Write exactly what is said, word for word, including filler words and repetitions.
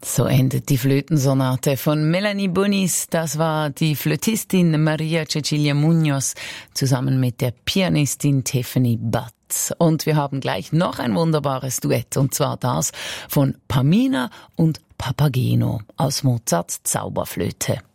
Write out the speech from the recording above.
So endet die Flötensonate von Melanie Bonis. Das war die Flötistin Maria Cecilia Munoz zusammen mit der Pianistin Tiffany Butt. Und wir haben gleich noch ein wunderbares Duett, und zwar das von Pamina und Papageno aus Mozarts Zauberflöte.